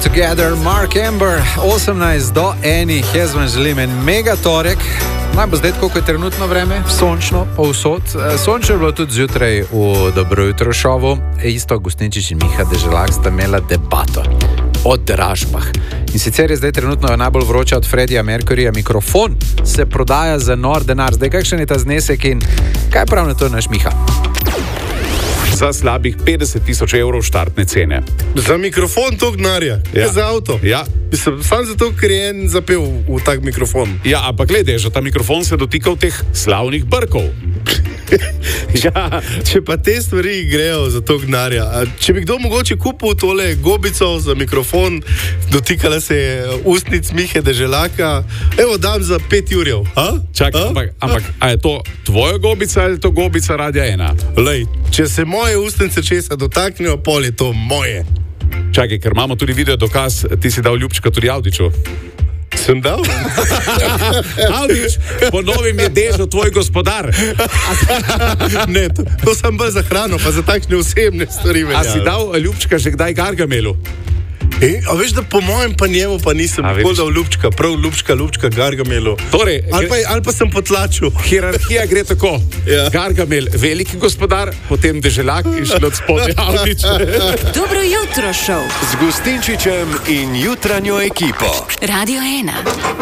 Together, Mark Amber, 18 do 1, jaz vam želim en mega torek. Naj bo zdaj, koliko je trenutno vreme, sončno, povsod. Sončno je bilo tudi zjutraj v Dobro jutro šovu. Isto Gustinčič in Miha Deželak sta imela debato o dražbah. In sicer je zdaj trenutno najbolj vroča od Freddija Mercuryja. Mikrofon se prodaja za nor denar. Zdaj, kakšen je ta znesek in kaj prav na to naš Miha? Za slabih 50.000 evrov štartne cene. Za mikrofon to gnarja, ja. Za avto. Ja. Sam zato, ker je en zapel v tak mikrofon. Ja, ampak gledaj, že ta mikrofon se dotika teh slavnih brkov. Ja, če pa te stvari grejo za to gnarja. Če bi kdo mogoče kupil tole gobico za mikrofon, dotikala se je ustnic Mihe Deželaka, evo dam za 5 jurjev. Čakaj, ampak a je to tvoja gobica ali je to gobica Radia 1? Lej, če se moje ustnice česa dotaknejo, pol je to moje. Čakaj, ker imamo tudi video dokaz, ti si dal ljubčka tudi Avdiču. Sem dal? Avdič, po novim je Dežo tvoj gospodar. Ne, to sem bolj za hrano, pa za takšne osebne stvari. A si dal ljubčka že kdaj Gargamelu? A veš, da po mojem pa njemu pa nisem nikoli dal ljubčka, prav ljubčka Gargamelu. Torej, ali pa sem potlačil. Hierarhija gre tako. Ja. Gargamel, veliki gospodar, potem Deželak in šlo od spodaj Avdič. Dobro jutro šov z Gustinčičem in jutranjo ekipo. Radio 1.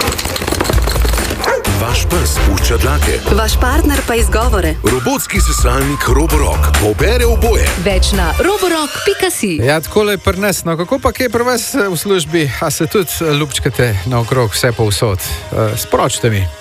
Vaš pes pušča dlake. Vaš partner pa izgovore. Robotski sesalnik Roborock pobere oboje. Več na roborock.si. Ja, takole je pri nas. No, kako pa je pri vas v službi? A se tudi ljubčkate naokrog vse povsod? Sporočite mi.